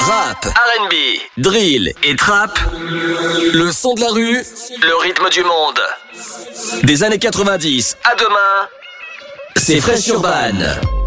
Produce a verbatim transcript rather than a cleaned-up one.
Rap, R and B, drill et trap, le son de la rue, le rythme du monde. Des années quatre-vingt-dix à demain, c'est Fresh Urban.